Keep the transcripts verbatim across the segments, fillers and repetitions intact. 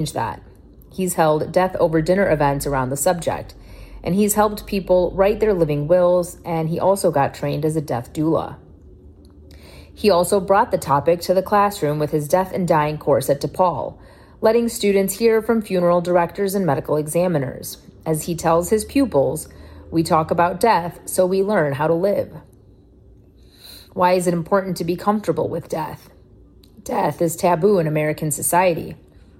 that. He's held death over dinner events around the subject, and he's helped people write their living wills, and he also got trained as a death doula. He also brought the topic to the classroom with his death and dying course at DePaul, letting students hear from funeral directors and medical examiners. As he tells his pupils, we talk about death so we learn how to live. Why is it important to be comfortable with death? Death is taboo in American society.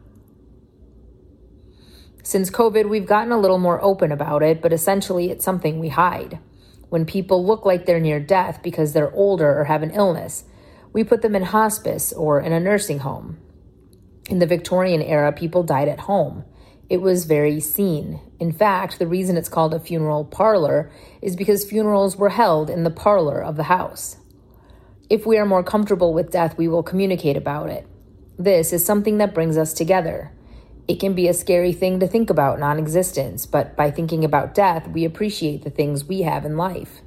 Since COVID, we've gotten a little more open about it, but essentially it's something we hide. When people look like they're near death because they're older or have an illness, we put them in hospice or in a nursing home. In the Victorian era, people died at home. It was very seen. In fact, the reason it's called a funeral parlor is because funerals were held in the parlor of the house. If we are more comfortable with death, we will communicate about it. This is something that brings us together. It can be a scary thing to think about non-existence, but by thinking about death, we appreciate the things we have in life.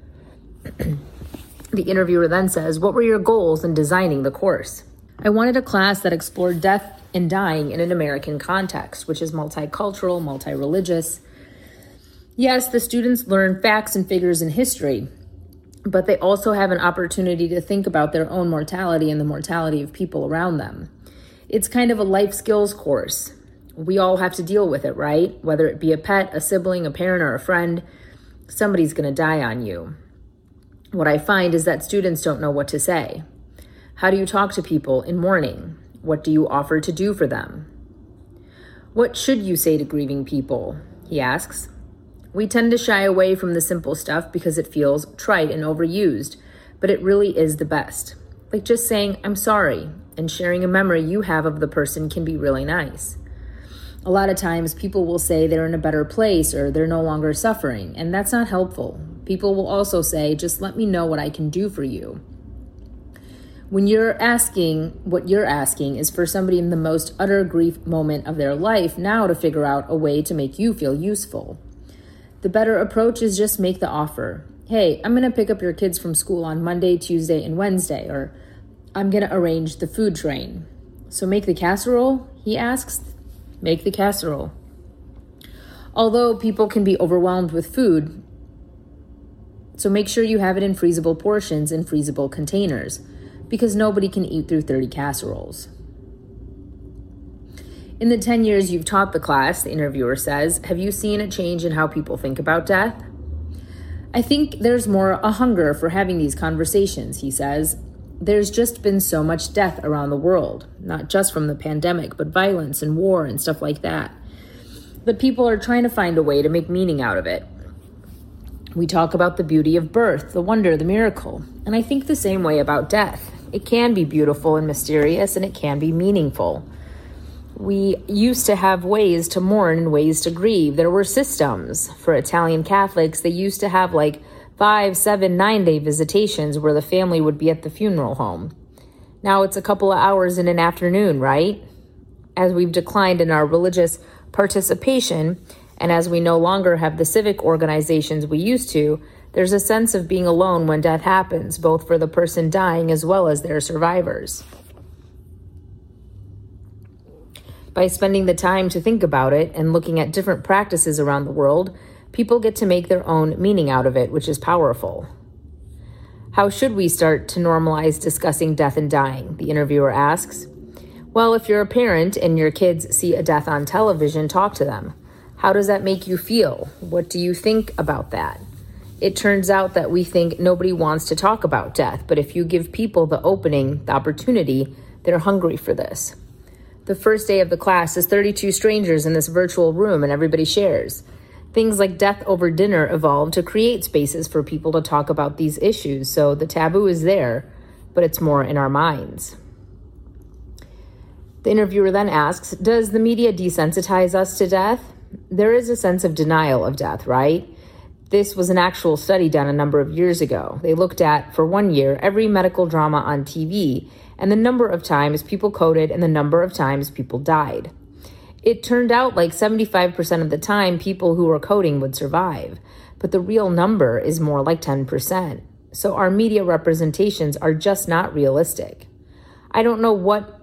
The interviewer then says, what were your goals in designing the course? I wanted a class that explored death and dying in an American context, which is multicultural, multi-religious. Yes, the students learn facts and figures in history, but they also have an opportunity to think about their own mortality and the mortality of people around them. It's kind of a life skills course. We all have to deal with it, right? Whether it be a pet, a sibling, a parent, or a friend, somebody's going to die on you. What I find is that students don't know what to say. How do you talk to people in mourning? What do you offer to do for them? What should you say to grieving people? He asks. We tend to shy away from the simple stuff because it feels trite and overused, but it really is the best. Like just saying, I'm sorry, and sharing a memory you have of the person can be really nice. A lot of times people will say they're in a better place or they're no longer suffering, and that's not helpful. People will also say, just let me know what I can do for you. When you're asking, what you're asking is for somebody in the most utter grief moment of their life now to figure out a way to make you feel useful. The better approach is just make the offer. Hey, I'm going to pick up your kids from school on Monday, Tuesday, and Wednesday, or I'm going to arrange the food train. So make the casserole, he asks. Make the casserole. Although people can be overwhelmed with food, so make sure you have it in freezable portions and freezable containers, because nobody can eat through thirty casseroles. In the ten years you've taught the class, the interviewer says, have you seen a change in how people think about death? I think there's more a hunger for having these conversations, he says. There's just been so much death around the world, not just from the pandemic, but violence and war and stuff like that. But people are trying to find a way to make meaning out of it. We talk about the beauty of birth, the wonder, the miracle, and I think the same way about death. It can be beautiful and mysterious, and it can be meaningful. We used to have ways to mourn and ways to grieve. There were systems. For Italian Catholics, they used to have like five, seven, nine-day visitations where the family would be at the funeral home. Now it's a couple of hours in an afternoon, right? As we've declined in our religious participation, and as we no longer have the civic organizations we used to, there's a sense of being alone when death happens, both for the person dying as well as their survivors. By spending the time to think about it and looking at different practices around the world, people get to make their own meaning out of it, which is powerful. How should we start to normalize discussing death and dying? The interviewer asks. Well, if you're a parent and your kids see a death on television, talk to them. How does that make you feel? What do you think about that? It turns out that we think nobody wants to talk about death, but if you give people the opening, the opportunity, they're hungry for this. The first day of the class is thirty-two strangers in this virtual room and everybody shares. Things like death over dinner evolved to create spaces for people to talk about these issues, so the taboo is there, but it's more in our minds. The interviewer then asks, does the media desensitize us to death? There is a sense of denial of death, right? This was an actual study done a number of years ago. They looked at, for one year, every medical drama on T V and the number of times people coded and the number of times people died. It turned out like seventy-five percent of the time people who were coding would survive, but the real number is more like ten percent. So our media representations are just not realistic. I don't know what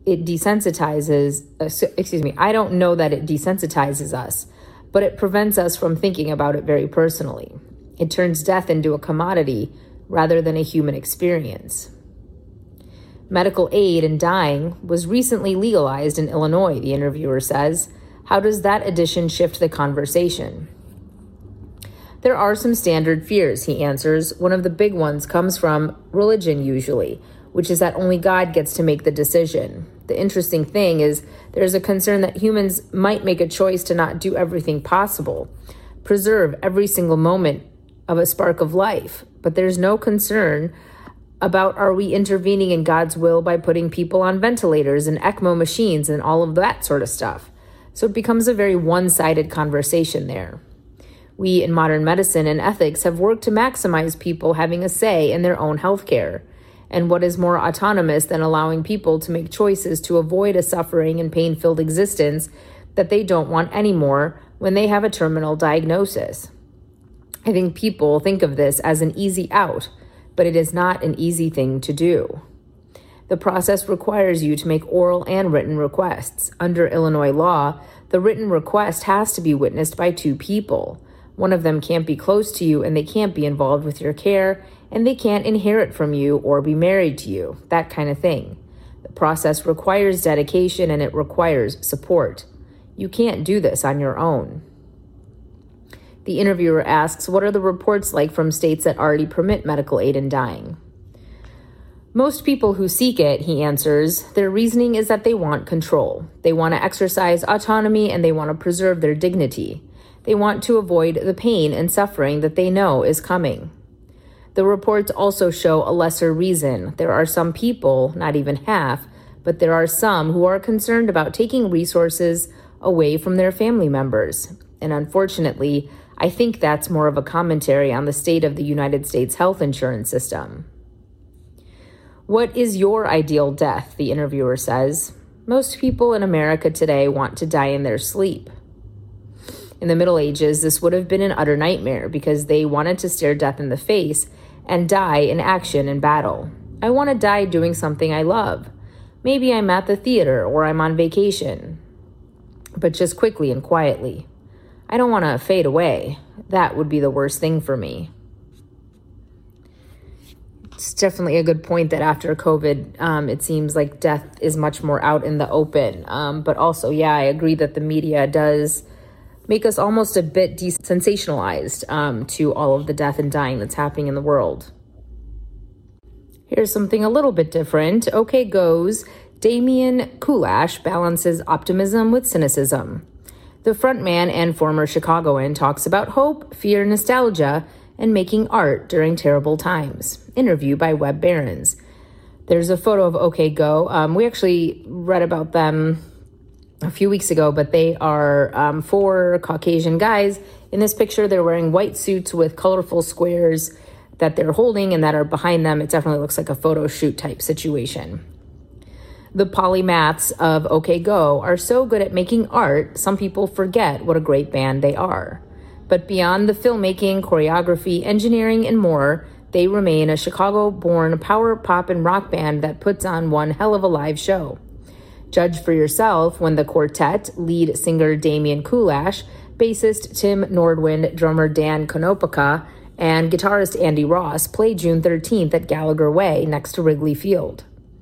it desensitizes, uh, excuse me, I don't know that it desensitizes us, but it prevents us from thinking about it very personally. It turns death into a commodity rather than a human experience. Medical aid in dying was recently legalized in Illinois, the interviewer says. How does that addition shift the conversation? There are some standard fears, he answers. One of the big ones comes from religion usually, which is that only God gets to make the decision. The interesting thing is there's a concern that humans might make a choice to not do everything possible, preserve every single moment of a spark of life, but there's no concern about are we intervening in God's will by putting people on ventilators and ECMO machines and all of that sort of stuff. So it becomes a very one-sided conversation there. We in modern medicine and ethics have worked to maximize people having a say in their own healthcare. And what is more autonomous than allowing people to make choices to avoid a suffering and pain-filled existence that they don't want anymore when they have a terminal diagnosis? I think people think of this as an easy out, but it is not an easy thing to do. The process requires you to make oral and written requests. Under Illinois law, the written request has to be witnessed by two people. One of them can't be close to you and they can't be involved with your care, and they can't inherit from you or be married to you, that kind of thing. The process requires dedication and it requires support. You can't do this on your own. The interviewer asks, what are the reports like from states that already permit medical aid in dying? Most people who seek it, he answers, their reasoning is that they want control. They want to exercise autonomy and they want to preserve their dignity. They want to avoid the pain and suffering that they know is coming. The reports also show a lesser reason. There are some people, not even half, but there are some who are concerned about taking resources away from their family members. And unfortunately, I think that's more of a commentary on the state of the United States health insurance system. What is your ideal death? The interviewer says. Most people in America today want to die in their sleep. In the Middle Ages, this would have been an utter nightmare because they wanted to stare death in the face and die in action and battle. I want to die doing something I love. Maybe I'm at the theater or I'm on vacation, but just quickly and quietly. I don't want to fade away. That would be the worst thing for me. It's definitely a good point that after COVID, um, it seems like death is much more out in the open. Um, but also, yeah, I agree that the media does make us almost a bit desensationalized um, to all of the death and dying that's happening in the world. Here's something a little bit different. OK Go's Damian Kulash balances optimism with cynicism. The frontman and former Chicagoan talks about hope, fear, nostalgia, and making art during terrible times. Interview by Webb Behrens. There's a photo of OK Go. Um, we actually read about them a few weeks ago, but they are um, four Caucasian guys. In this picture, they're wearing white suits with colorful squares that they're holding and that are behind them. It definitely looks like a photo shoot type situation. The polymaths of OK Go are so good at making art, some people forget what a great band they are. But beyond the filmmaking, choreography, engineering, and more, they remain a Chicago-born power pop and rock band that puts on one hell of a live show. Judge for yourself when the quartet, lead singer Damian Kulash, bassist Tim Nordwind, drummer Dan Konopaka, and guitarist Andy Ross play June thirteenth at Gallagher Way next to Wrigley Field.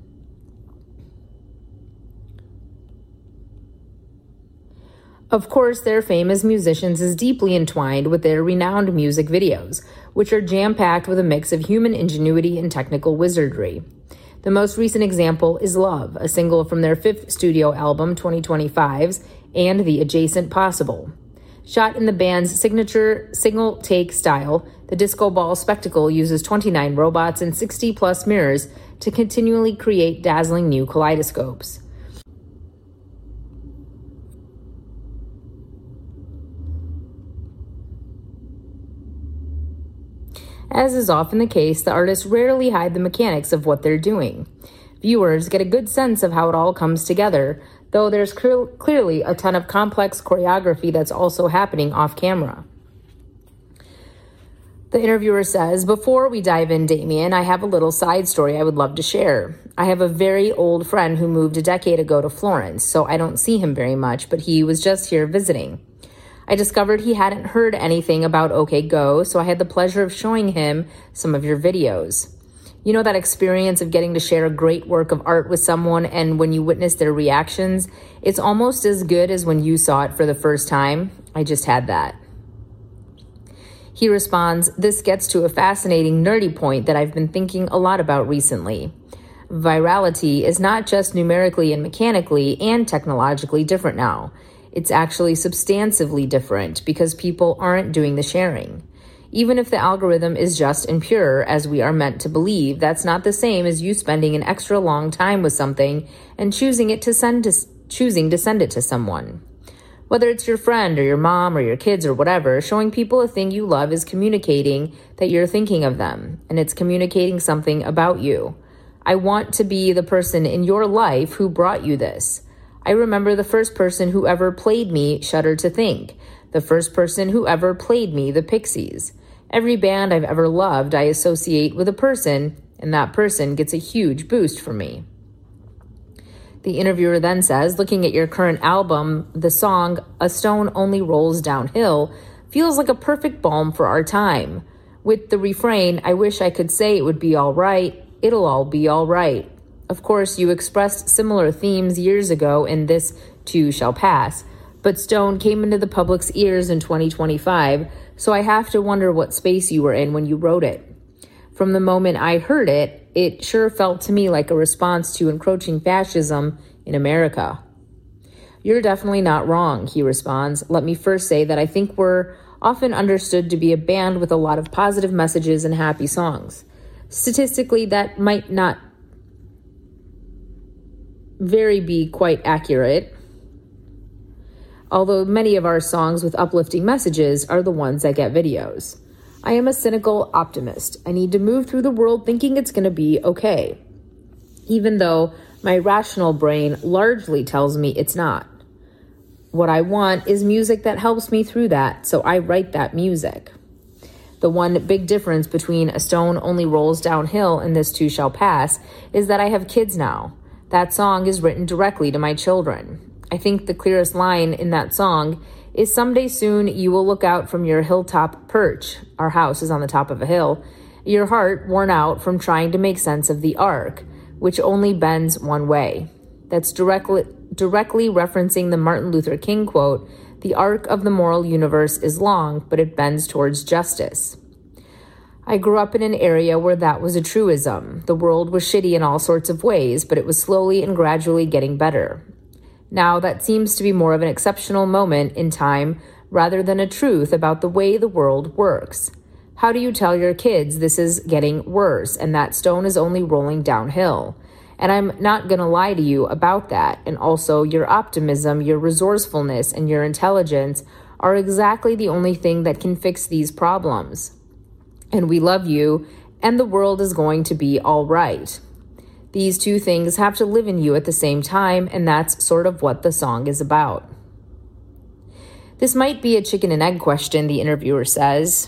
Of course, their fame as musicians is deeply entwined with their renowned music videos, which are jam-packed with a mix of human ingenuity and technical wizardry. The most recent example is Love, a single from their fifth studio album, twenty twenty-five's, and The Adjacent Possible. Shot in the band's signature single-take style, the disco ball spectacle uses twenty-nine robots and sixty-plus mirrors to continually create dazzling new kaleidoscopes. As is often the case, the artists rarely hide the mechanics of what they're doing. Viewers get a good sense of how it all comes together, though there's clear- clearly a ton of complex choreography that's also happening off camera. The interviewer says, before we dive in, Damien, I have a little side story I would love to share. I have a very old friend who moved a decade ago to Florence, so I don't see him very much, but he was just here visiting. I discovered he hadn't heard anything about OK Go, so I had the pleasure of showing him some of your videos. You know that experience of getting to share a great work of art with someone, and when you witness their reactions, it's almost as good as when you saw it for the first time? I just had that. He responds, this gets to a fascinating nerdy point that I've been thinking a lot about recently. Virality is not just numerically and mechanically and technologically different now. It's actually substantively different because people aren't doing the sharing. Even if the algorithm is just and pure, as we are meant to believe, that's not the same as you spending an extra long time with something and choosing it to send to, choosing to send it to someone. Whether it's your friend or your mom or your kids or whatever, showing people a thing you love is communicating that you're thinking of them, and it's communicating something about you. I want to be the person in your life who brought you this. I remember the first person who ever played me Shudder to Think, the first person who ever played me the Pixies. Every band I've ever loved I associate with a person, and that person gets a huge boost for me. The interviewer then says, looking at your current album, the song A Stone Only Rolls Downhill feels like a perfect balm for our time. With the refrain, I wish I could say it would be all right, it'll all be all right. Of course, you expressed similar themes years ago in This Too Shall Pass, but Stone came into the public's ears in twenty twenty-five, so I have to wonder what space you were in when you wrote it. From the moment I heard it, it sure felt to me like a response to encroaching fascism in America. You're definitely not wrong, he responds. Let me first say that I think we're often understood to be a band with a lot of positive messages and happy songs. Statistically, that might not very be quite accurate, although many of our songs with uplifting messages are the ones that get videos. I am a cynical optimist. I need to move through the world thinking it's going to be okay, even though my rational brain largely tells me it's not. What I want is music that helps me through that, so I write that music. The one big difference between A Stone Only Rolls Downhill and This Too Shall Pass is that I have kids now. That song is written directly to my children. I think the clearest line in that song is someday soon you will look out from your hilltop perch. Our house is on the top of a hill. Your heart worn out from trying to make sense of the arc, which only bends one way. That's directly directly referencing the Martin Luther King quote, the arc of the moral universe is long, but it bends towards justice. I grew up in an area where that was a truism. The world was shitty in all sorts of ways, but it was slowly and gradually getting better. Now, that seems to be more of an exceptional moment in time rather than a truth about the way the world works. How do you tell your kids this is getting worse and that stone is only rolling downhill? And I'm not going to lie to you about that. And also, your optimism, your resourcefulness, and your intelligence are exactly the only thing that can fix these problems. And we love you, and the world is going to be all right. These two things have to live in you at the same time, and that's sort of what the song is about. This might be a chicken and egg question, the interviewer says.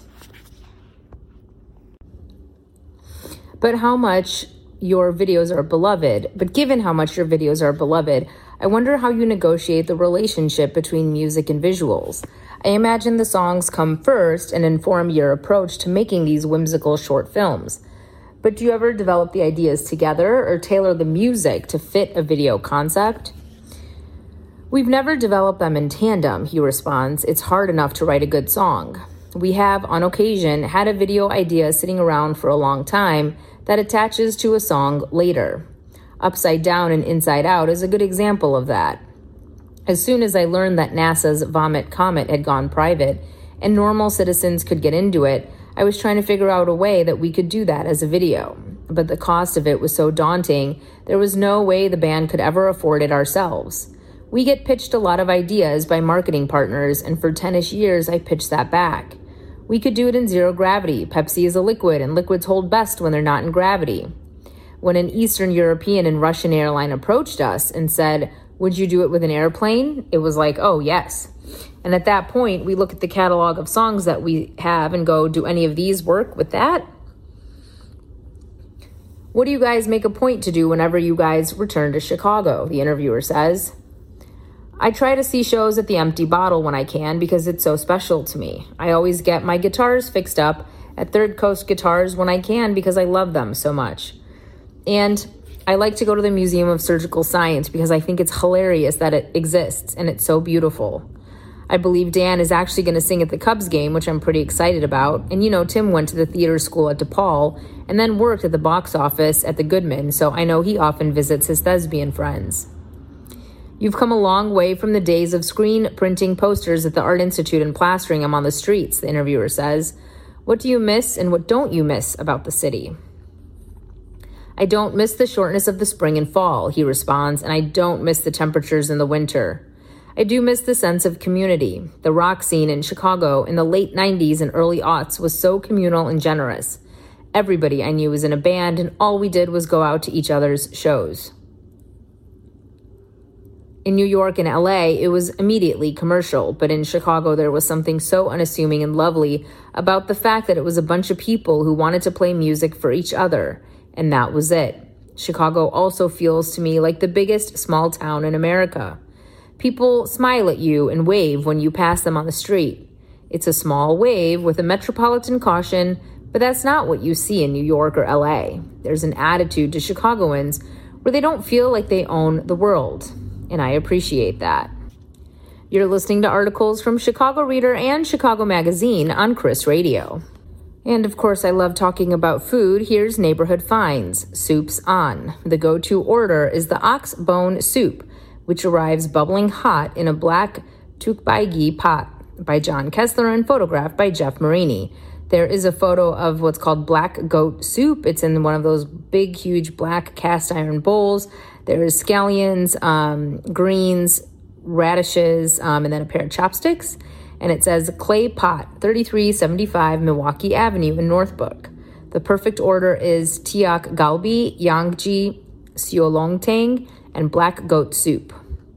But how much your videos are beloved, but given how much your videos are beloved, I wonder how you negotiate the relationship between music and visuals. I imagine the songs come first and inform your approach to making these whimsical short films. But do you ever develop the ideas together or tailor the music to fit a video concept? We've never developed them in tandem, he responds. It's hard enough to write a good song. We have, on occasion, had a video idea sitting around for a long time that attaches to a song later. Upside Down and Inside Out is a good example of that. As soon as I learned that NASA's Vomit Comet had gone private and normal citizens could get into it, I was trying to figure out a way that we could do that as a video. But the cost of it was so daunting, there was no way the band could ever afford it ourselves. We get pitched a lot of ideas by marketing partners, and for ten-ish years I pitched that back. We could do it in zero gravity. Pepsi is a liquid, and liquids hold best when they're not in gravity. When an Eastern European and Russian airline approached us and said, Would you do it with an airplane? It was like, oh, yes. And at that point, we look at the catalog of songs that we have and go, do any of these work with that? What do you guys make a point to do whenever you guys return to Chicago? The interviewer says. I try to see shows at the Empty Bottle when I can because it's so special to me. I always get my guitars fixed up at Third Coast Guitars when I can because I love them so much. And I like to go to the Museum of Surgical Science because I think it's hilarious that it exists and it's so beautiful. I believe Dan is actually going to sing at the Cubs game, which I'm pretty excited about. And you know, Tim went to the theater school at DePaul and then worked at the box office at the Goodman, so I know he often visits his thespian friends. You've come a long way from the days of screen printing posters at the Art Institute and plastering them on the streets, the interviewer says. What do you miss and what don't you miss about the city? I don't miss the shortness of the spring and fall, he responds, and I don't miss the temperatures in the winter. I do miss the sense of community. The rock scene in Chicago in the late nineties and early aughts was so communal and generous. Everybody I knew was in a band, and all we did was go out to each other's shows. In New York and L A, it was immediately commercial, but in Chicago there was something so unassuming and lovely about the fact that it was a bunch of people who wanted to play music for each other. And that was it. Chicago also feels to me like the biggest small town in America. People smile at you and wave when you pass them on the street. It's a small wave with a metropolitan caution, but that's not what you see in New York or L A. There's an attitude to Chicagoans where they don't feel like they own the world, and I appreciate that. You're listening to articles from Chicago Reader and Chicago Magazine on Chris Radio. And of course, I love talking about food. Here's Neighborhood Finds, Soups On. The go-to order is the ox bone soup, which arrives bubbling hot in a black tukbaigi pot by John Kessler and photographed by Jeff Marini. There is a photo of what's called black goat soup. It's in one of those big, huge black cast iron bowls. There is scallions, um, greens, radishes, um, and then a pair of chopsticks. And it says Clay Pot, thirty-three seventy-five Milwaukee Avenue in Northbrook. The perfect order is tiak galbi, yangji, xiaolongtang, and black goat soup.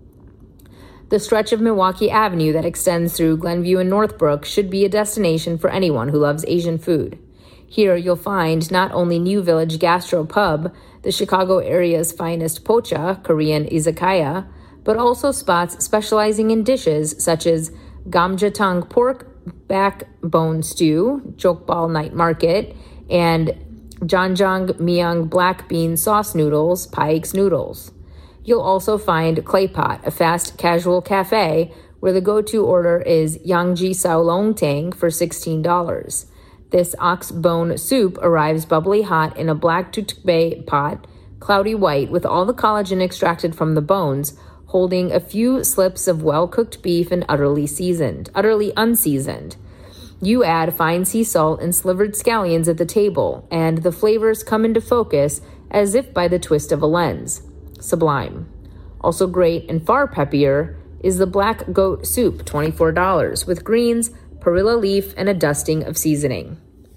The stretch of Milwaukee Avenue that extends through Glenview and Northbrook should be a destination for anyone who loves Asian food. Here you'll find not only New Village Gastro Pub, the Chicago area's finest pocha, Korean izakaya, but also spots specializing in dishes such as gamjatang pork backbone stew, Jokbal night market, and janjang myung black bean sauce noodles, Paik's noodles. You'll also find Clay Pot, a fast casual cafe where the go-to order is Yangji Xiaolongtang for sixteen dollars. This ox bone soup arrives bubbly hot in a black tutbei pot, cloudy white with all the collagen extracted from the bones, holding a few slips of well-cooked beef and utterly seasoned, utterly unseasoned. You add fine sea salt and slivered scallions at the table, and the flavors come into focus as if by the twist of a lens. Sublime. Also great and far peppier is the black goat soup, twenty-four dollars, with greens, perilla leaf, and a dusting of seasoning.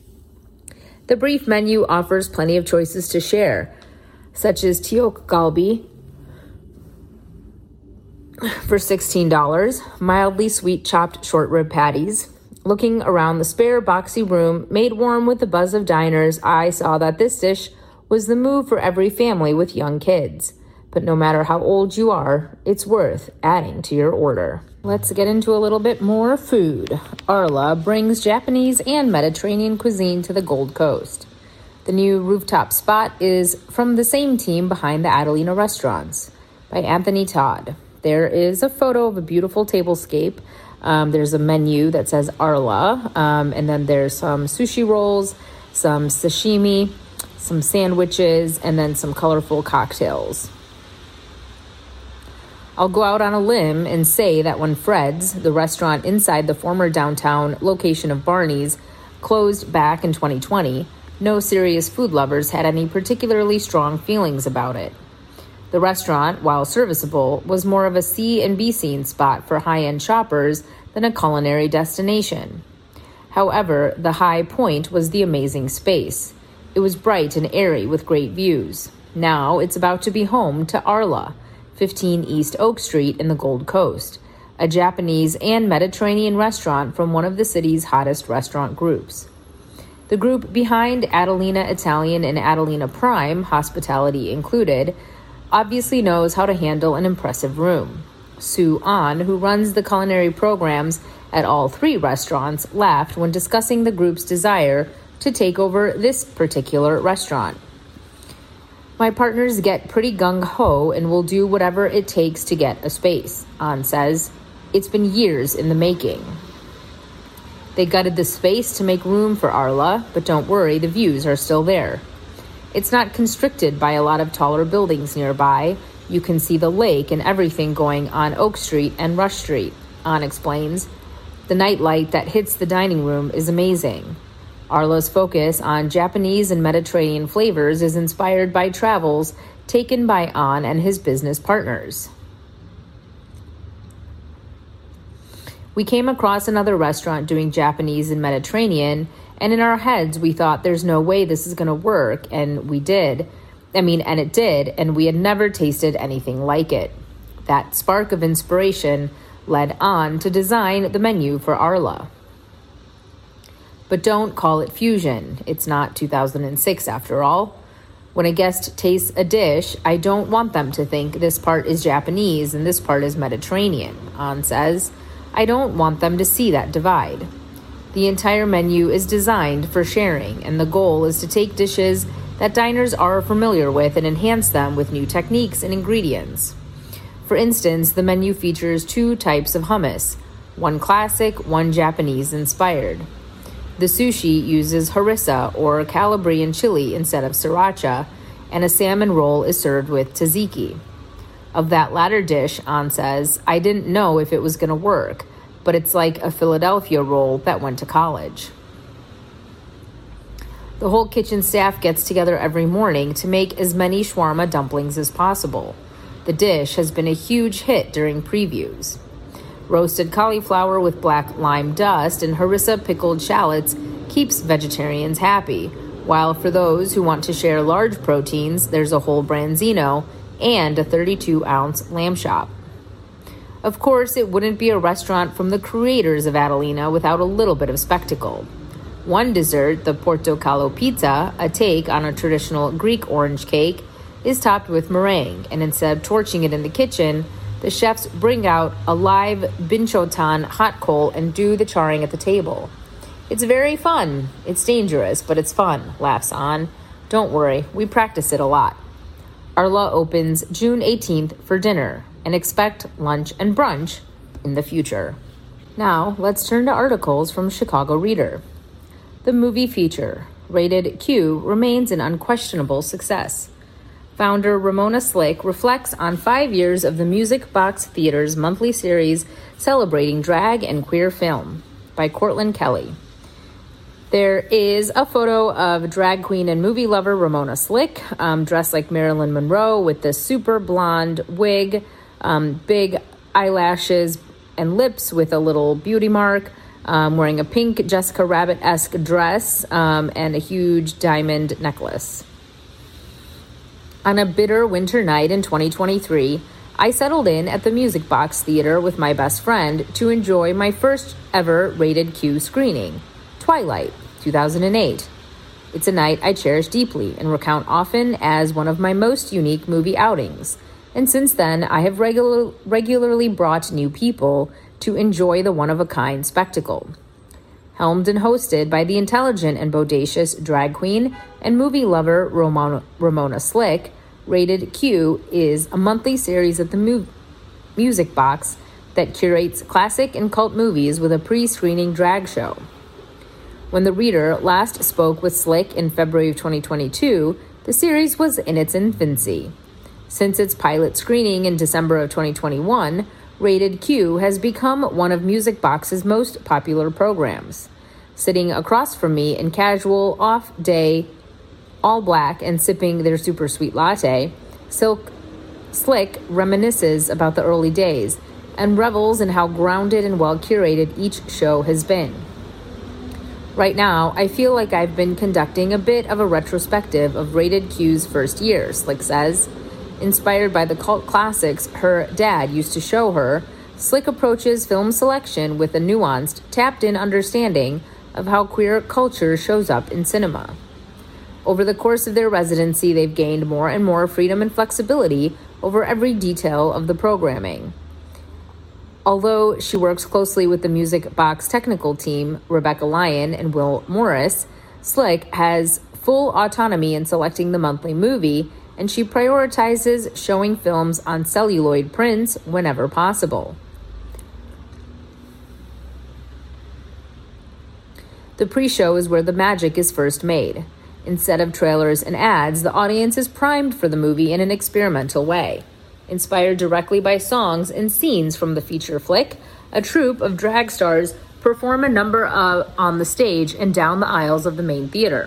The brief menu offers plenty of choices to share, such as tiok galbi for sixteen dollars, mildly sweet chopped short rib patties. Looking around the spare, boxy room, made warm with the buzz of diners, I saw that this dish was the move for every family with young kids. But no matter how old you are, it's worth adding to your order. Let's get into a little bit more food. Arla brings Japanese and Mediterranean cuisine to the Gold Coast. The new rooftop spot is from the same team behind the Adelina Restaurants by Anthony Todd. There is a photo of a beautiful tablescape. Um, there's a menu that says Arla, um, and then there's some sushi rolls, some sashimi, some sandwiches, and then some colorful cocktails. I'll go out on a limb and say that when Fred's, the restaurant inside the former downtown location of Barney's, closed back in twenty twenty, no serious food lovers had any particularly strong feelings about it. The restaurant, while serviceable, was more of a C and B scene spot for high-end shoppers than a culinary destination. However, the high point was the amazing space. It was bright and airy with great views. Now it's about to be home to Arla, fifteen East Oak Street in the Gold Coast, a Japanese and Mediterranean restaurant from one of the city's hottest restaurant groups. The group behind Adelina Italian and Adelina Prime, Hospitality Included, obviously knows how to handle an impressive room. Sue An, who runs the culinary programs at all three restaurants, laughed when discussing the group's desire to take over this particular restaurant. My partners get pretty gung-ho and will do whatever it takes to get a space, An says. It's been years in the making. They gutted the space to make room for Arla, but don't worry, the views are still there. It's not constricted by a lot of taller buildings nearby. You can see the lake and everything going on Oak Street and Rush Street, An explains. The night light that hits the dining room is amazing. Arla's focus on Japanese and Mediterranean flavors is inspired by travels taken by An and his business partners. We came across another restaurant doing Japanese and Mediterranean, and in our heads we thought there's no way this is going to work, and we did. I mean, and it did, and we had never tasted anything like it. That spark of inspiration led An to design the menu for Arla. But don't call it fusion. It's not two thousand six after all. When a guest tastes a dish, I don't want them to think this part is Japanese and this part is Mediterranean, An says. I don't want them to see that divide. The entire menu is designed for sharing, and the goal is to take dishes that diners are familiar with and enhance them with new techniques and ingredients. For instance, the menu features two types of hummus, one classic, one Japanese-inspired. The sushi uses harissa or Calabrian chili instead of sriracha, and a salmon roll is served with tzatziki. Of that latter dish, An says, I didn't know if it was going to work, but it's like a Philadelphia roll that went to college. The whole kitchen staff gets together every morning to make as many shawarma dumplings as possible. The dish has been a huge hit during previews. Roasted cauliflower with black lime dust and harissa pickled shallots keeps vegetarians happy, while for those who want to share large proteins, there's a whole branzino and a thirty-two ounce lamb chop. Of course, it wouldn't be a restaurant from the creators of Adelina without a little bit of spectacle. One dessert, the Portocalo pizza, a take on a traditional Greek orange cake, is topped with meringue, and instead of torching it in the kitchen, the chefs bring out a live binchotan hot coal and do the charring at the table. It's very fun. It's dangerous, but it's fun, laughs An. Don't worry, we practice it a lot. Arla opens June eighteenth for dinner, and expect lunch and brunch in the future. Now, let's turn to articles from Chicago Reader. The movie feature, rated Q, remains an unquestionable success. Founder Ramona Slick reflects on five years of the Music Box Theater's monthly series celebrating drag and queer film, by Cortland Kelly. There is a photo of drag queen and movie lover Ramona Slick, um, dressed like Marilyn Monroe with the super blonde wig, um, big eyelashes and lips with a little beauty mark, um, wearing a pink Jessica Rabbit-esque dress um, and a huge diamond necklace. On a bitter winter night in twenty twenty-three, I settled in at the Music Box Theater with my best friend to enjoy my first ever rated Q screening, Twilight, two thousand eight. It's a night I cherish deeply and recount often as one of my most unique movie outings, and since then I have regular, regularly brought new people to enjoy the one-of-a-kind spectacle. Helmed and hosted by the intelligent and bodacious drag queen and movie lover Ramona, Ramona Slick, Rated Q is a monthly series at the mu- Music Box that curates classic and cult movies with a pre-screening drag show. When the Reader last spoke with Slick in February of twenty twenty-two, the series was in its infancy. Since its pilot screening in December of twenty twenty-one, Rated Q has become one of Music Box's most popular programs. Sitting across from me in casual, off-day, all black, and sipping their super sweet latte, Silk Slick reminisces about the early days and revels in how grounded and well-curated each show has been. Right now, I feel like I've been conducting a bit of a retrospective of Rated Q's first year, Slick says. Inspired by the cult classics her dad used to show her, Slick approaches film selection with a nuanced, tapped-in understanding of how queer culture shows up in cinema. Over the course of their residency, they've gained more and more freedom and flexibility over every detail of the programming. Although she works closely with the Music Box technical team, Rebecca Lyon and Will Morris, Slick has full autonomy in selecting the monthly movie, and she prioritizes showing films on celluloid prints whenever possible. The pre-show is where the magic is first made. Instead of trailers and ads, the audience is primed for the movie in an experimental way. Inspired directly by songs and scenes from the feature flick, a troupe of drag stars perform a number uh, on the stage and down the aisles of the main theater.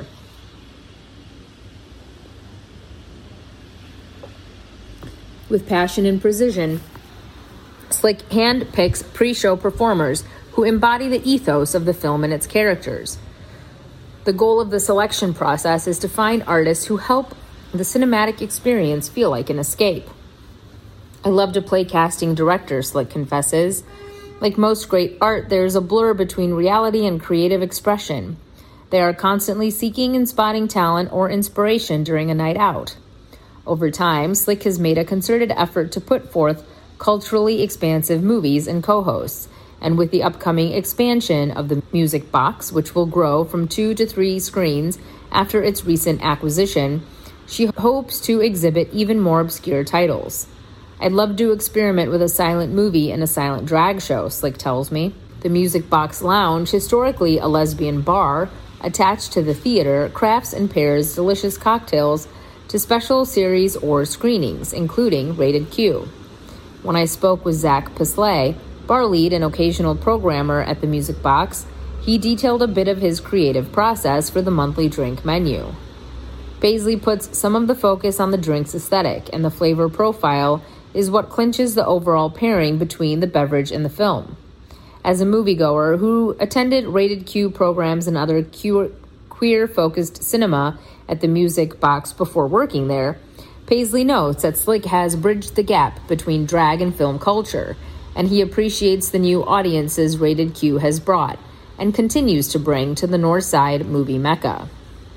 With passion and precision, Slick handpicks pre-show performers who embody the ethos of the film and its characters. The goal of the selection process is to find artists who help the cinematic experience feel like an escape. I love to play casting director, Slick confesses. Like most great art, there is a blur between reality and creative expression. They are constantly seeking and spotting talent or inspiration during a night out. Over time, Slick has made a concerted effort to put forth culturally expansive movies and co-hosts, and with the upcoming expansion of the Music Box, which will grow from two to three screens after its recent acquisition, she hopes to exhibit even more obscure titles. I'd love to experiment with a silent movie and a silent drag show, Slick tells me. The Music Box Lounge, historically a lesbian bar, attached to the theater, crafts and pairs delicious cocktails to special series or screenings, including Rated Q. When I spoke with Zach Pisley, bar lead and occasional programmer at the Music Box, he detailed a bit of his creative process for the monthly drink menu. Paisley puts some of the focus on the drink's aesthetic, and the flavor profile is what clinches the overall pairing between the beverage and the film. As a moviegoer who attended Rated Q programs and other queer-focused cinema at the Music Box before working there, Paisley notes that Slick has bridged the gap between drag and film culture, and he appreciates the new audiences Rated Q has brought and continues to bring to the Northside movie mecca.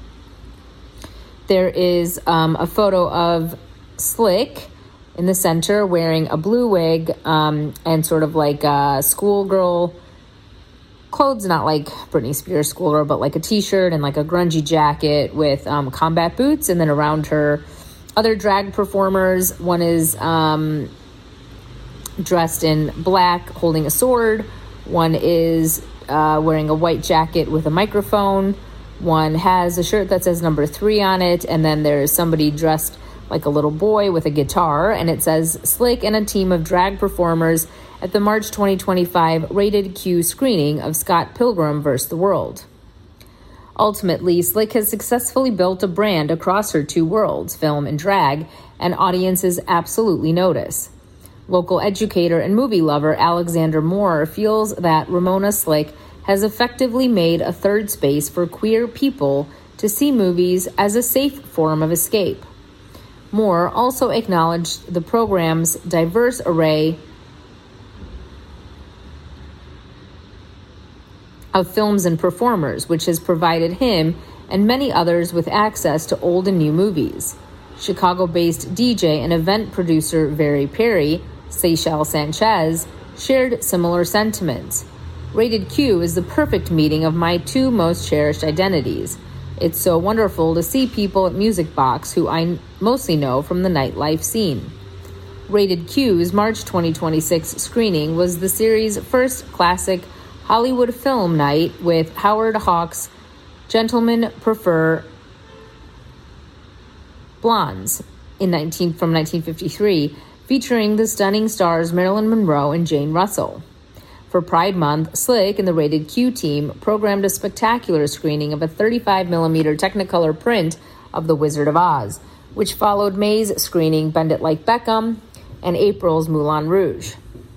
There is um, a photo of Slick in the center wearing a blue wig um, and sort of like a schoolgirl clothes, not like Britney Spears schoolgirl, but like a t-shirt and like a grungy jacket with um, combat boots, and then around her, other drag performers. One is um, dressed in black, holding a sword. One is uh, wearing a white jacket with a microphone. One has a shirt that says number three on it, and then there's somebody dressed like a little boy with a guitar, and it says Slick and a team of drag performers at the March twenty twenty-five Rated Q screening of Scott Pilgrim versus the World. Ultimately, Slick has successfully built a brand across her two worlds, film and drag, and audiences absolutely notice. Local educator and movie lover Alexander Moore feels that Ramona Slick has effectively made a third space for queer people to see movies as a safe form of escape. Moore also acknowledged the program's diverse array of films and performers, which has provided him and many others with access to old and new movies. Chicago-based D J and event producer Very Perry, Seychelles Sanchez, shared similar sentiments. Rated Q is the perfect meeting of my two most cherished identities. It's so wonderful to see people at Music Box who I mostly know from the nightlife scene. Rated Q's March twenty twenty-six screening was the series' first classic Hollywood film night with Howard Hawks' Gentlemen Prefer Blondes in nineteen from nineteen fifty-three, featuring the stunning stars Marilyn Monroe and Jane Russell. For Pride Month, Slick and the Rated Q team programmed a spectacular screening of a thirty-five millimeter Technicolor print of The Wizard of Oz, which followed May's screening Bend It Like Beckham and April's Moulin Rouge.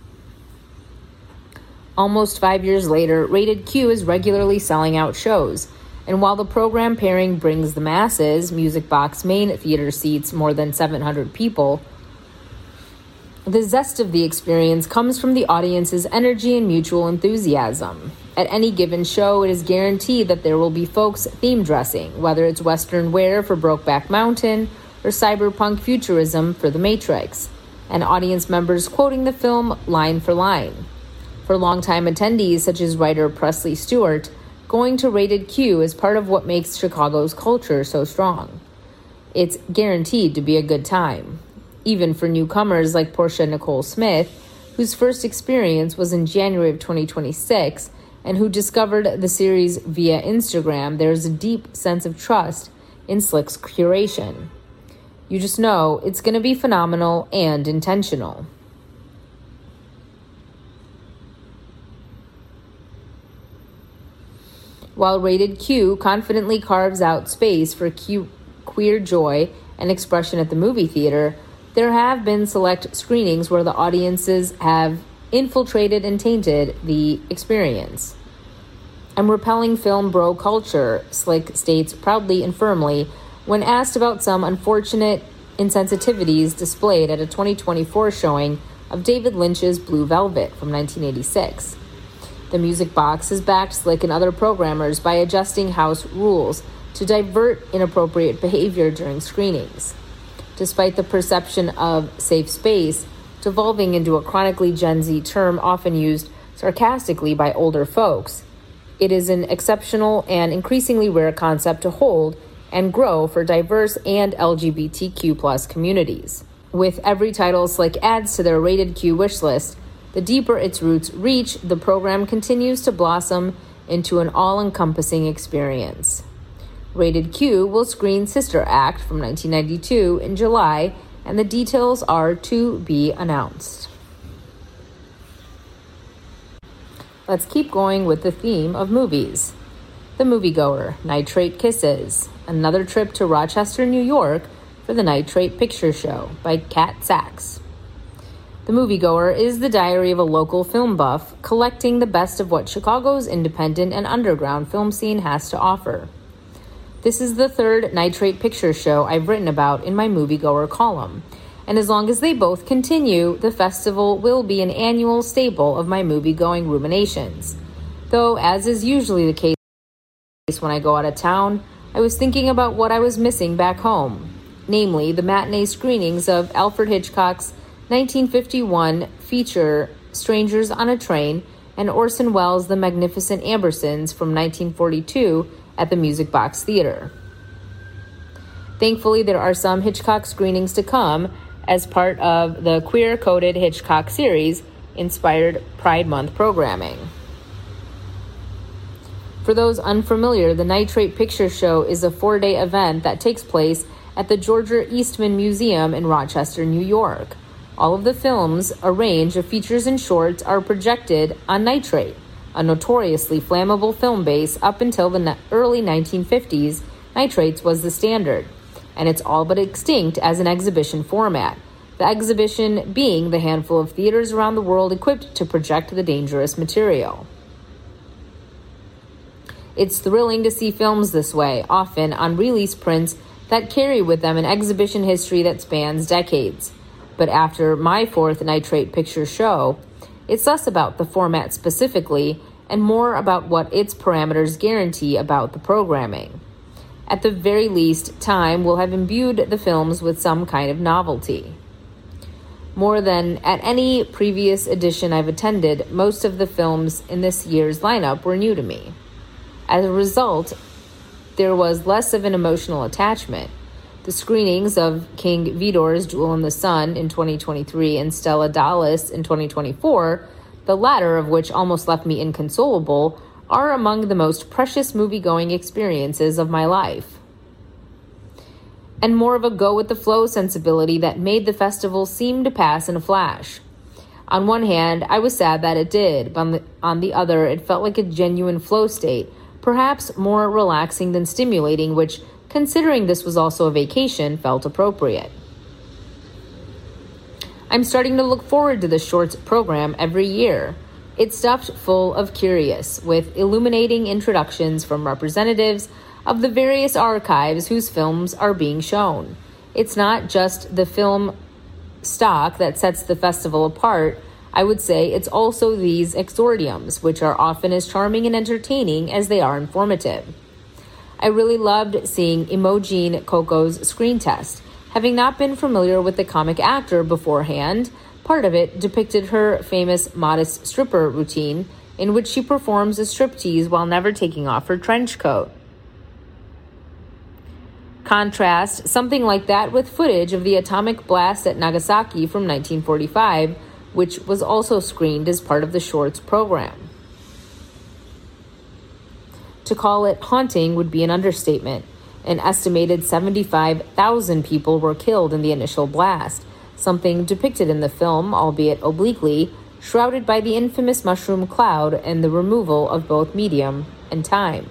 Almost five years later, Rated Q is regularly selling out shows, and while the program pairing brings the masses, Music Box main theater seats more than seven hundred people, The zest of the experience comes from the audience's energy and mutual enthusiasm. At any given show, it is guaranteed that there will be folks theme dressing, whether it's Western wear for Brokeback Mountain or cyberpunk futurism for The Matrix, and audience members quoting the film line for line. For longtime attendees such as writer Presley Stewart, going to Rated Q is part of what makes Chicago's culture so strong. It's guaranteed to be a good time, even for newcomers like Portia Nicole Smith, whose first experience was in January of twenty twenty-six, and who discovered the series via Instagram. There's a deep sense of trust in Slick's curation. You just know it's going to be phenomenal and intentional. While Rated Q confidently carves out space for Q- queer joy and expression at the movie theater, there have been select screenings where the audiences have infiltrated and tainted the experience. I'm repelling film bro culture, Slick states proudly and firmly when asked about some unfortunate insensitivities displayed at a twenty twenty-four showing of David Lynch's Blue Velvet from nineteen eighty-six. The Music Box has backed Slick and other programmers by adjusting house rules to divert inappropriate behavior during screenings. Despite the perception of safe space devolving into a chronically Gen Z term often used sarcastically by older folks, it is an exceptional and increasingly rare concept to hold and grow for diverse and L G B T Q plus communities. With every title Slick adds to their Rated Q wish list, the deeper its roots reach, the program continues to blossom into an all-encompassing experience. Rated Q will screen Sister Act from nineteen ninety-two in July, and the details are to be announced. Let's keep going with the theme of movies. The Moviegoer, Nitrate Kisses, another trip to Rochester, New York for the Nitrate Picture Show by Kat Sachs. The Moviegoer is the diary of a local film buff collecting the best of what Chicago's independent and underground film scene has to offer. This is the third Nitrate Picture Show I've written about in my Moviegoer column, and as long as they both continue, the festival will be an annual staple of my movie-going ruminations. Though, as is usually the case when I go out of town, I was thinking about what I was missing back home, namely the matinee screenings of Alfred Hitchcock's nineteen fifty-one feature Strangers on a Train and Orson Welles' The Magnificent Ambersons from nineteen forty-two at the Music Box Theater. Thankfully, there are some Hitchcock screenings to come as part of the queer-coded Hitchcock series inspired Pride Month programming. For those unfamiliar, the Nitrate Picture Show is a four-day event that takes place at the Georgia Eastman Museum in Rochester, New York. All of the films, a range of features and shorts, are projected on nitrate, a notoriously flammable film base. Up until the early nineteen fifties, nitrates was the standard, and it's all but extinct as an exhibition format, the exhibition being the handful of theaters around the world equipped to project the dangerous material. It's thrilling to see films this way, often on release prints that carry with them an exhibition history that spans decades. But after my fourth Nitrate Picture Show, it's less about the format specifically and more about what its parameters guarantee about the programming. At the very least, time will have imbued the films with some kind of novelty. More than at any previous edition I've attended, most of the films in this year's lineup were new to me. As a result, there was less of an emotional attachment. The screenings of King Vidor's Jewel in the Sun in twenty twenty-three and Stella Dallas in twenty twenty-four, the latter of which almost left me inconsolable, are among the most precious movie-going experiences of my life. And more of a go-with-the-flow sensibility that made the festival seem to pass in a flash. On one hand, I was sad that it did, but on the, on the other, it felt like a genuine flow state, perhaps more relaxing than stimulating, which, considering this was also a vacation, felt appropriate. I'm starting to look forward to the shorts program every year. It's stuffed full of curious, with illuminating introductions from representatives of the various archives whose films are being shown. It's not just the film stock that sets the festival apart, I would say it's also these exordiums, which are often as charming and entertaining as they are informative. I really loved seeing Imogen Coco's screen test. Having not been familiar with the comic actor beforehand, part of it depicted her famous modest stripper routine, in which she performs a striptease while never taking off her trench coat. Contrast something like that with footage of the atomic blast at Nagasaki from nineteen forty-five, which was also screened as part of the shorts program. To call it haunting would be an understatement. An estimated seventy-five thousand people were killed in the initial blast, something depicted in the film, albeit obliquely, shrouded by the infamous mushroom cloud and the removal of both medium and time.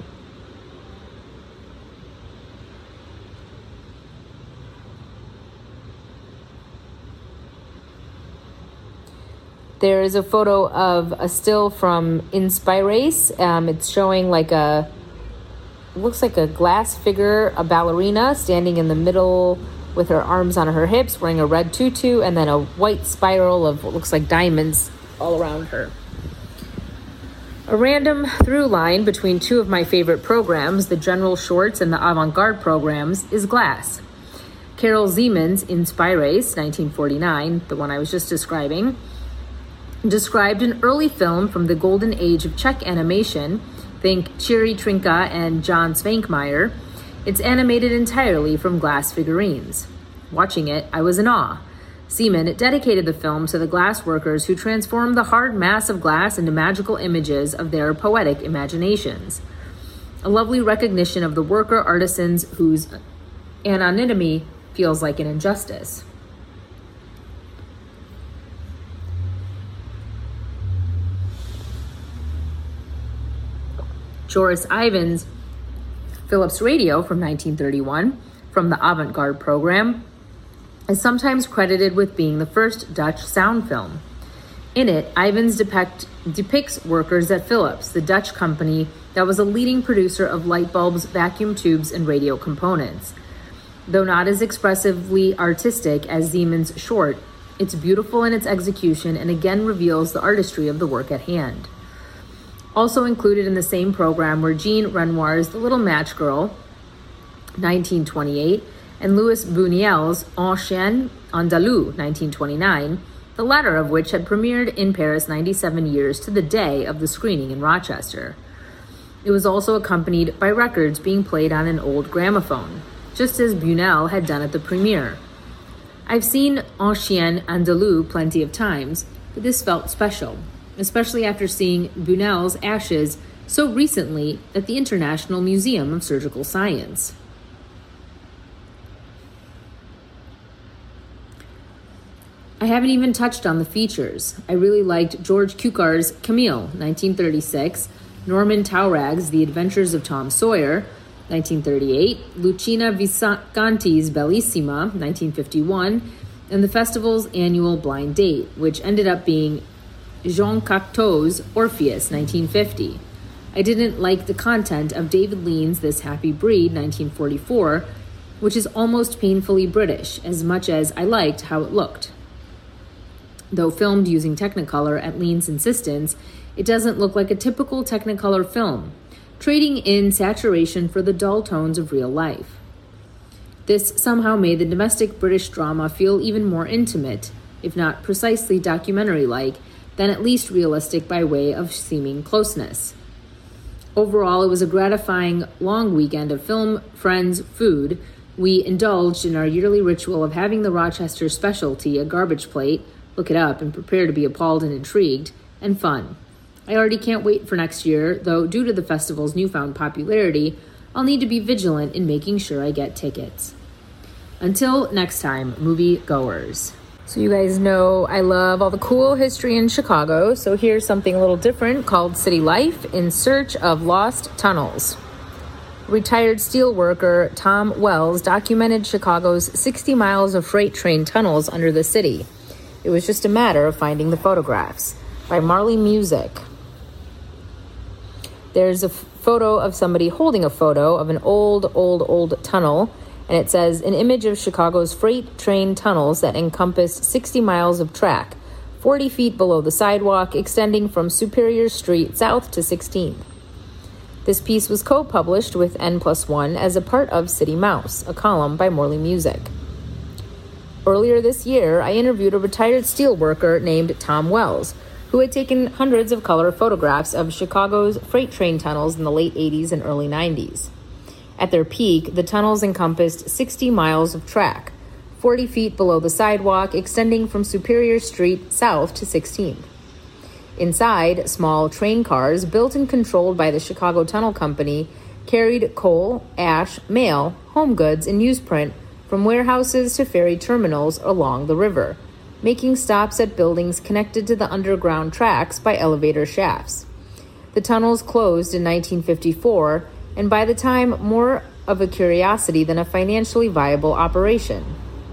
There is a photo of a still from Inspirace. Um, it's showing like a, looks like a glass figure, a ballerina standing in the middle with her arms on her hips, wearing a red tutu, and then a white spiral of what looks like diamonds all around her. A random through line between two of my favorite programs, the General Shorts and the Avant-Garde programs, is glass. Carol Zeman's Inspirace, nineteen forty-nine, the one I was just describing, described an early film from the golden age of Czech animation, think Chiri Trinka and John Svankmajer. It's animated entirely from glass figurines. Watching it, I was in awe. Zeman dedicated the film to the glass workers who transformed the hard mass of glass into magical images of their poetic imaginations. A lovely recognition of the worker artisans whose anonymity feels like an injustice. Joris Ivens' Philips Radio from nineteen thirty-one, from the Avant-Garde program, is sometimes credited with being the first Dutch sound film. In it, Ivens depict, depicts workers at Philips, the Dutch company that was a leading producer of light bulbs, vacuum tubes, and radio components. Though not as expressively artistic as Zeman's short, it's beautiful in its execution and again reveals the artistry of the work at hand. Also included in the same program were Jean Renoir's The Little Match Girl, nineteen twenty-eight, and Louis Buñuel's Un Chien Andalou, nineteen twenty-nine, the latter of which had premiered in Paris ninety-seven years to the day of the screening in Rochester. It was also accompanied by records being played on an old gramophone, just as Buñuel had done at the premiere. I've seen Un Chien Andalou plenty of times, but this felt special, especially after seeing Buñuel's ashes so recently at the International Museum of Surgical Science. I haven't even touched on the features. I really liked George Cukar's Camille, nineteen thirty-six, Norman Taurag's The Adventures of Tom Sawyer, nineteen thirty-eight, Lucina Visconti's Bellissima, nineteen fifty-one, and the festival's annual blind date, which ended up being Jean Cocteau's Orpheus, nineteen fifty. I didn't like the content of David Lean's This Happy Breed, nineteen forty-four, which is almost painfully British, as much as I liked how it looked. Though filmed using Technicolor at Lean's insistence, it doesn't look like a typical Technicolor film, trading in saturation for the dull tones of real life. This somehow made the domestic British drama feel even more intimate, if not precisely documentary-like, than at least realistic by way of seeming closeness. Overall, it was a gratifying long weekend of film, friends, food. We indulged in our yearly ritual of having the Rochester specialty, a garbage plate, look it up and prepare to be appalled and intrigued, and fun. I already can't wait for next year, though due to the festival's newfound popularity, I'll need to be vigilant in making sure I get tickets. Until next time, movie goers. So you guys know I love all the cool history in Chicago, so here's something a little different called City Life in Search of Lost Tunnels. Retired steelworker Tom Wells documented Chicago's sixty miles of freight train tunnels under the city. It was just a matter of finding the photographs. By Marley Music. There's a f- photo of somebody holding a photo of an old, old, old tunnel, And it says, an image of Chicago's freight train tunnels that encompass sixty miles of track, forty feet below the sidewalk, extending from Superior Street south to sixteenth. This piece was co-published with N plus one as a part of City Mouse, a column by Morley Music. Earlier this year, I interviewed a retired steelworker named Tom Wells, who had taken hundreds of color photographs of Chicago's freight train tunnels in the late eighties and early nineties. At their peak, the tunnels encompassed sixty miles of track, forty feet below the sidewalk, extending from Superior Street south to sixteenth. Inside, small train cars, built and controlled by the Chicago Tunnel Company, carried coal, ash, mail, home goods, and newsprint from warehouses to ferry terminals along the river, making stops at buildings connected to the underground tracks by elevator shafts. The tunnels closed in nineteen fifty-four, and by the time more of a curiosity than a financially viable operation.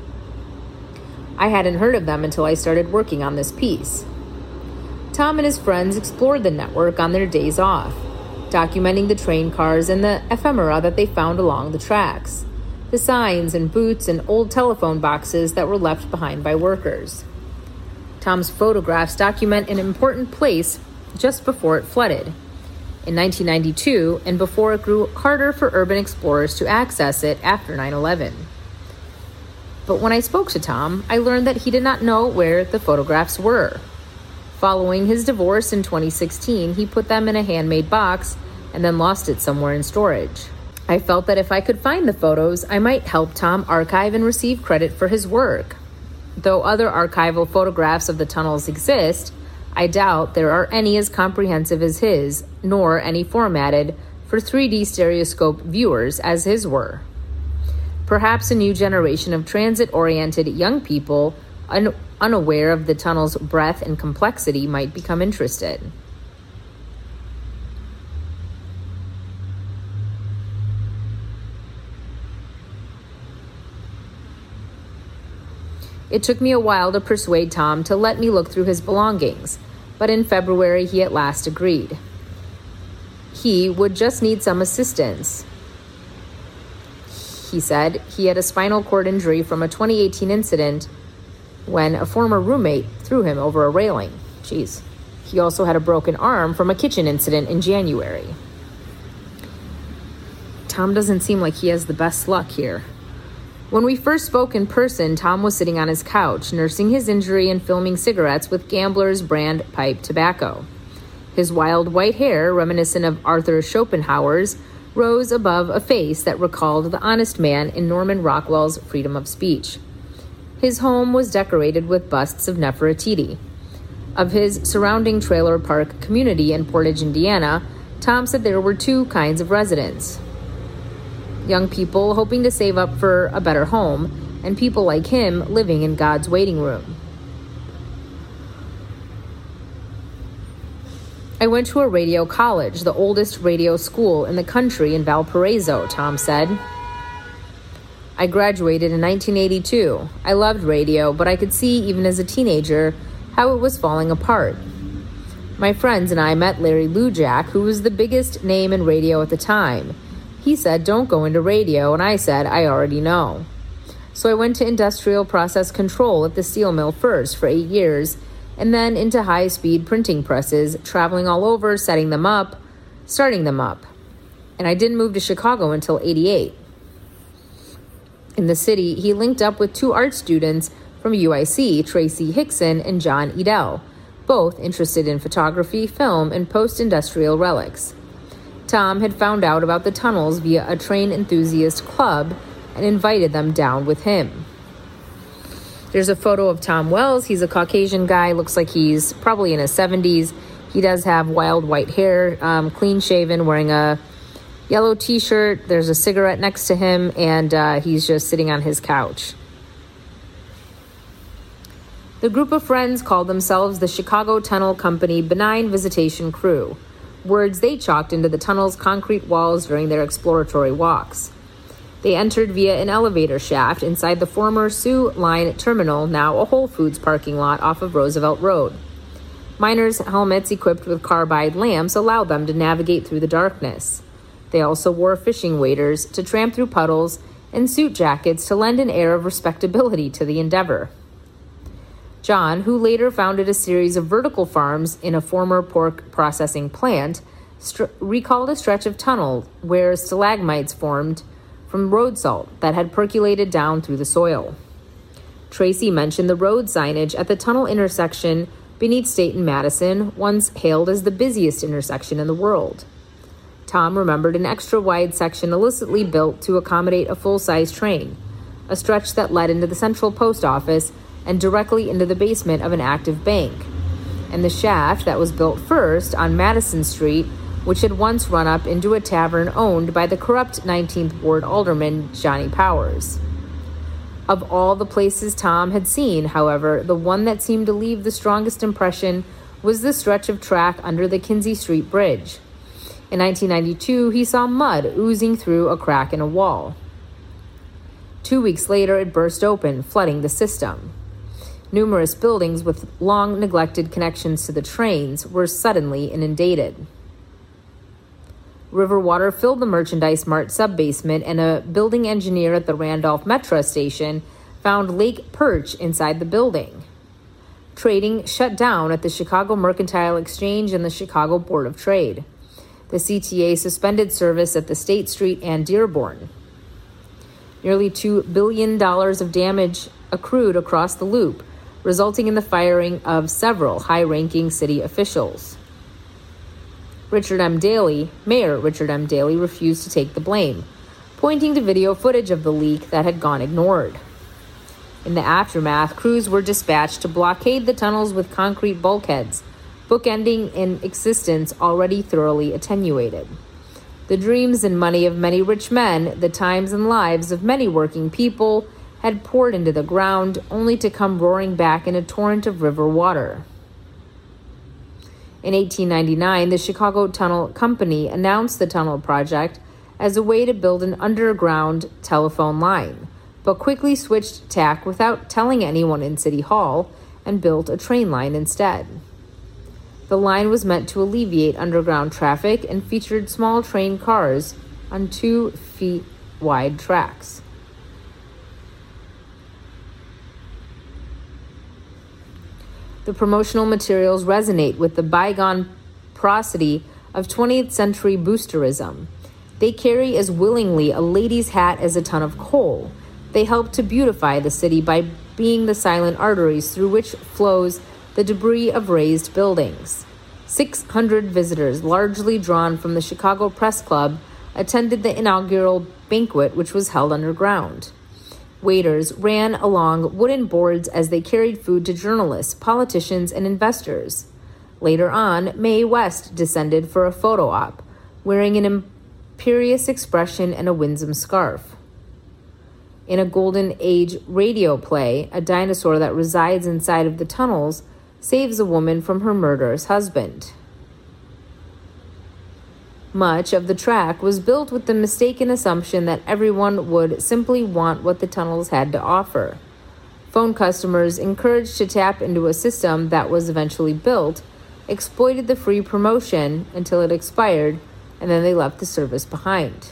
I hadn't heard of them until I started working on this piece. Tom and his friends explored the network on their days off, documenting the train cars and the ephemera that they found along the tracks, the signs and boots and old telephone boxes that were left behind by workers. Tom's photographs document an important place just before it flooded, in nineteen ninety-two, and before it grew harder for urban explorers to access it after nine eleven. But when I spoke to Tom, I learned that he did not know where the photographs were. Following his divorce in twenty sixteen, he put them in a handmade box and then lost it somewhere in storage. I felt that if I could find the photos, I might help Tom archive and receive credit for his work. Though other archival photographs of the tunnels exist, I doubt there are any as comprehensive as his, nor any formatted for three D stereoscope viewers as his were. Perhaps a new generation of transit-oriented young people un- unaware of the tunnel's breadth and complexity might become interested. It took me a while to persuade Tom to let me look through his belongings, but in February he at last agreed. He would just need some assistance. He said he had a spinal cord injury from a twenty eighteen incident when a former roommate threw him over a railing. Jeez. He also had a broken arm from a kitchen incident in January. Tom doesn't seem like he has the best luck here. When we first spoke in person, Tom was sitting on his couch, nursing his injury and filming cigarettes with Gambler's brand pipe tobacco. His wild white hair, reminiscent of Arthur Schopenhauer's, rose above a face that recalled the honest man in Norman Rockwell's Freedom of Speech. His home was decorated with busts of Nefertiti. Of his surrounding trailer park community in Portage, Indiana, Tom said there were two kinds of residents. Young people hoping to save up for a better home, and people like him living in God's waiting room. I went to a radio college, the oldest radio school in the country in Valparaiso, Tom said. I graduated in nineteen eighty-two. I loved radio, but I could see, even as a teenager, how it was falling apart. My friends and I met Larry Lujak, who was the biggest name in radio at the time. He said, don't go into radio, and I said, I already know. So I went to industrial process control at the steel mill first for eight years, and then into high-speed printing presses, traveling all over, setting them up, starting them up. And I didn't move to Chicago until eighty-eight. In the city, he linked up with two art students from U I C, Tracy Hickson and John Edel, both interested in photography, film, and post-industrial relics. Tom had found out about the tunnels via a train enthusiast club and invited them down with him. There's a photo of Tom Wells. He's a Caucasian guy, looks like he's probably in his seventies. He does have wild white hair, um, clean-shaven, wearing a yellow t-shirt. There's a cigarette next to him, and uh, he's just sitting on his couch. The group of friends called themselves the Chicago Tunnel Company Benign Visitation Crew, words they chalked into the tunnel's concrete walls during their exploratory walks. They entered via an elevator shaft inside the former Sioux Line terminal, now a Whole Foods parking lot off of Roosevelt Road. Miners' helmets equipped with carbide lamps allowed them to navigate through the darkness. They also wore fishing waders to tramp through puddles and suit jackets to lend an air of respectability to the endeavor. John, who later founded a series of vertical farms in a former pork processing plant, st- recalled a stretch of tunnel where stalagmites formed from road salt that had percolated down through the soil. Tracy mentioned the road signage at the tunnel intersection beneath State and Madison, once hailed as the busiest intersection in the world. Tom remembered an extra-wide section illicitly built to accommodate a full-size train, a stretch that led into the central post office and directly into the basement of an active bank, and the shaft that was built first on Madison Street, which had once run up into a tavern owned by the corrupt nineteenth Ward alderman Johnny Powers. Of all the places Tom had seen, however, the one that seemed to leave the strongest impression was the stretch of track under the Kinzie Street Bridge. In nineteen ninety-two, he saw mud oozing through a crack in a wall. Two weeks later, it burst open, flooding the system. Numerous buildings with long-neglected connections to the trains were suddenly inundated. River water filled the Merchandise Mart sub-basement, and a building engineer at the Randolph Metro station found lake perch inside the building. Trading shut down at the Chicago Mercantile Exchange and the Chicago Board of Trade. The C T A suspended service at the State Street and Dearborn. Nearly two billion dollars of damage accrued across the loop, resulting in the firing of several high-ranking city officials. Richard M. Daley, Mayor Richard M. Daley, refused to take the blame, pointing to video footage of the leak that had gone ignored. In the aftermath, crews were dispatched to blockade the tunnels with concrete bulkheads, bookending an existence already thoroughly attenuated. The dreams and money of many rich men, the times and lives of many working people, had poured into the ground, only to come roaring back in a torrent of river water. In eighteen ninety-nine, the Chicago Tunnel Company announced the tunnel project as a way to build an underground telephone line, but quickly switched tack without telling anyone in City Hall and built a train line instead. The line was meant to alleviate underground traffic and featured small train cars on two feet wide tracks. The promotional materials resonate with the bygone prosody of twentieth century boosterism. They carry as willingly a lady's hat as a ton of coal. They help to beautify the city by being the silent arteries through which flows the debris of raised buildings. six hundred visitors, largely drawn from the Chicago Press Club, attended the inaugural banquet, which was held underground. Waiters ran along wooden boards as they carried food to journalists, politicians, and investors. Later on, Mae West descended for a photo op, wearing an imperious expression and a winsome scarf. In a Golden Age radio play, a dinosaur that resides inside of the tunnels saves a woman from her murderous husband. Much of the track was built with the mistaken assumption that everyone would simply want what the tunnels had to offer. Phone customers, encouraged to tap into a system that was eventually built, exploited the free promotion until it expired, and then they left the service behind.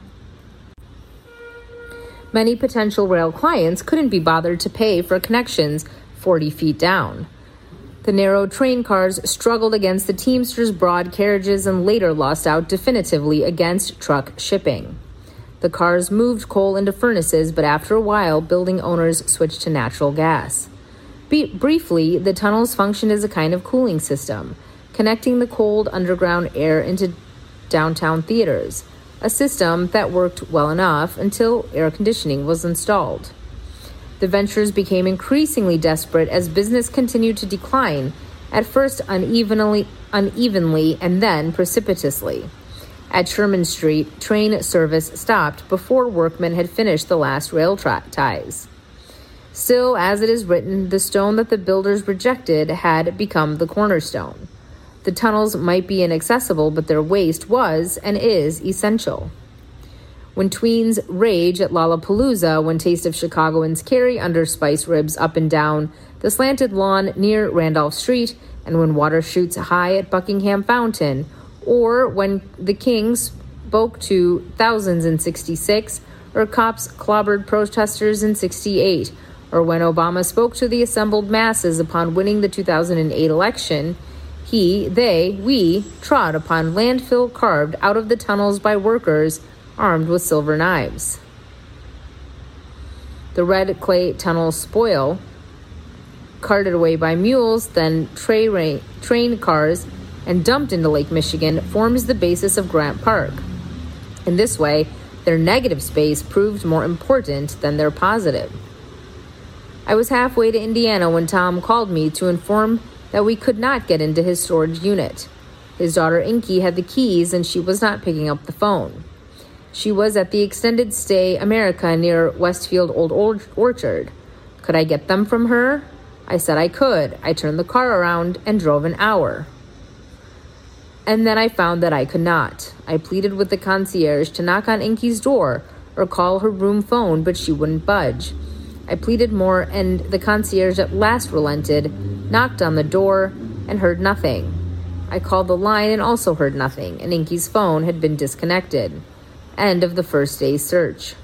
Many potential rail clients couldn't be bothered to pay for connections forty feet down. The narrow train cars struggled against the Teamsters' broad carriages and later lost out definitively against truck shipping. The cars moved coal into furnaces, but after a while, building owners switched to natural gas. Be- briefly, the tunnels functioned as a kind of cooling system, connecting the cold underground air into downtown theaters, a system that worked well enough until air conditioning was installed. The ventures became increasingly desperate as business continued to decline, at first unevenly, unevenly and then precipitously. At Sherman Street, train service stopped before workmen had finished the last rail tra- ties. Still, as it is written, the stone that the builders rejected had become the cornerstone. The tunnels might be inaccessible, but their waste was and is essential. When tweens rage at Lollapalooza, when Taste of Chicagoans carry under spice ribs up and down the slanted lawn near Randolph Street, and when water shoots high at Buckingham Fountain, or when the King spoke to thousands in sixty-six, or cops clobbered protesters in sixty-eight, or when Obama spoke to the assembled masses upon winning the two thousand eight election, he, they, we trod upon landfill carved out of the tunnels by workers armed with silver knives. The red clay tunnel spoil, carted away by mules, then tra- train cars, and dumped into Lake Michigan, forms the basis of Grant Park. In this way, their negative space proved more important than their positive. I was halfway to Indiana when Tom called me to inform that we could not get into his storage unit. His daughter Inky had the keys and she was not picking up the phone. She was at the Extended Stay America near Westfield Old Orchard. Could I get them from her? I said I could. I turned the car around and drove an hour. And then I found that I could not. I pleaded with the concierge to knock on Inky's door or call her room phone, but she wouldn't budge. I pleaded more, and the concierge at last relented, knocked on the door, and heard nothing. I called the line and also heard nothing, and Inky's phone had been disconnected. End of the first day's search.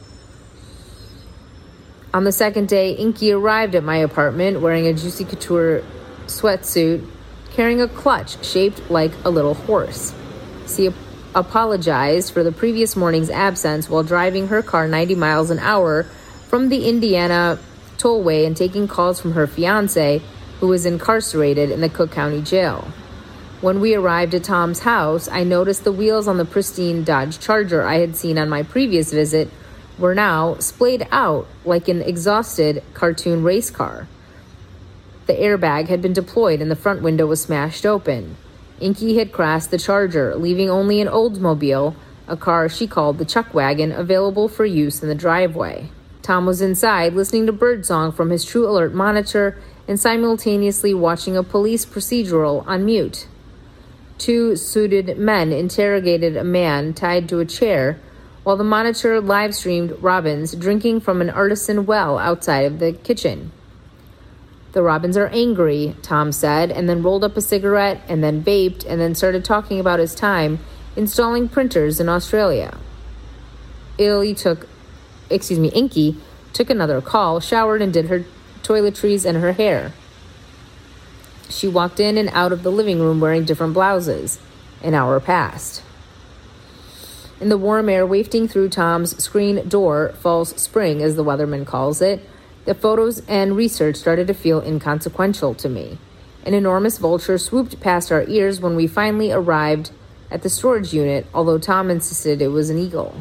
On the second day, Inky arrived at my apartment wearing a Juicy Couture sweatsuit, carrying a clutch shaped like a little horse. She ap- apologized for the previous morning's absence while driving her car ninety miles an hour from the Indiana tollway and taking calls from her fiancé, who was incarcerated in the Cook County Jail. When we arrived at Tom's house, I noticed the wheels on the pristine Dodge Charger I had seen on my previous visit were now splayed out like an exhausted cartoon race car. The airbag had been deployed and the front window was smashed open. Inky had crashed the Charger, leaving only an Oldsmobile, a car she called the Chuck Wagon, available for use in the driveway. Tom was inside, listening to birdsong from his True Alert monitor and simultaneously watching a police procedural on mute. Two suited men interrogated a man tied to a chair, while the monitor live-streamed Robins drinking from an artisan well outside of the kitchen. The Robins are angry, Tom said, and then rolled up a cigarette, and then vaped, and then started talking about his time installing printers in Australia. Italy took, excuse me, Inky took another call, showered, and did her toiletries and her hair. She walked in and out of the living room wearing different blouses. An hour passed. In the warm air wafting through Tom's screen door, false spring as the weatherman calls it, the photos and research started to feel inconsequential to me. An enormous vulture swooped past our ears when we finally arrived at the storage unit, although Tom insisted it was an eagle.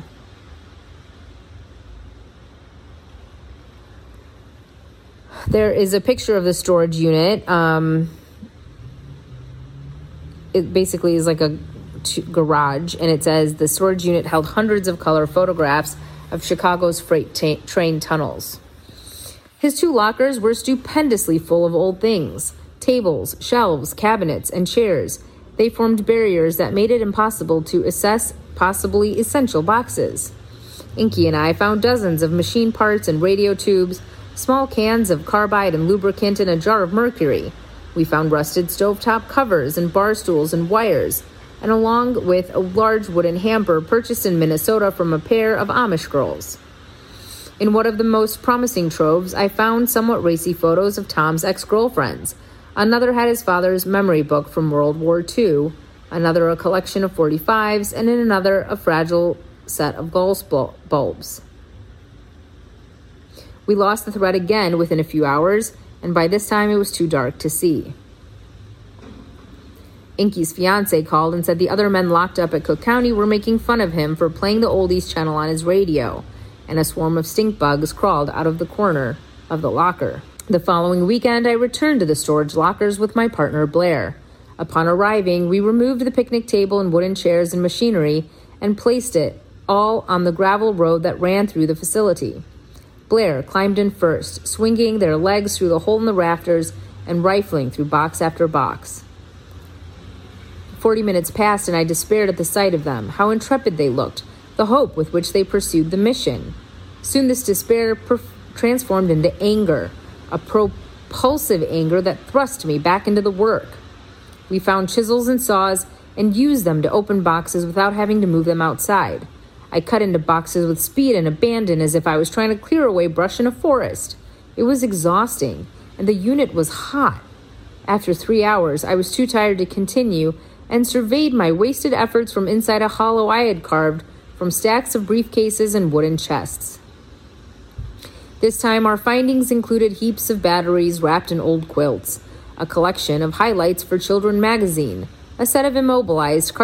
There is a picture of the storage unit. Um, it basically is like a t- garage, and it says the storage unit held hundreds of color photographs of Chicago's freight ta- train tunnels. His two lockers were stupendously full of old things. Tables, shelves, cabinets, and chairs. They formed barriers that made it impossible to assess possibly essential boxes. Inky and I found dozens of machine parts and radio tubes, small cans of carbide and lubricant, and a jar of mercury. We found rusted stovetop covers and bar stools and wires, and along with a large wooden hamper purchased in Minnesota from a pair of Amish girls. In one of the most promising troves, I found somewhat racy photos of Tom's ex-girlfriends. Another had his father's memory book from World War Two, another a collection of forty-fives, and in another a fragile set of Gauss bulbs. We lost the thread again within a few hours, and by this time it was too dark to see. Inky's fiancé called and said the other men locked up at Cook County were making fun of him for playing the oldies channel on his radio, and a swarm of stink bugs crawled out of the corner of the locker. The following weekend, I returned to the storage lockers with my partner, Blair. Upon arriving, we removed the picnic table and wooden chairs and machinery and placed it all on the gravel road that ran through the facility. Blair climbed in first, swinging their legs through the hole in the rafters and rifling through box after box. Forty minutes passed, and I despaired at the sight of them. How intrepid they looked, the hope with which they pursued the mission. Soon this despair per- transformed into anger, a propulsive anger that thrust me back into the work. We found chisels and saws and used them to open boxes without having to move them outside. I cut into boxes with speed and abandon as if I was trying to clear away brush in a forest. It was exhausting, and the unit was hot. After three hours, I was too tired to continue and surveyed my wasted efforts from inside a hollow I had carved from stacks of briefcases and wooden chests. This time, our findings included heaps of batteries wrapped in old quilts, a collection of highlights for Children magazine, a set of immobilized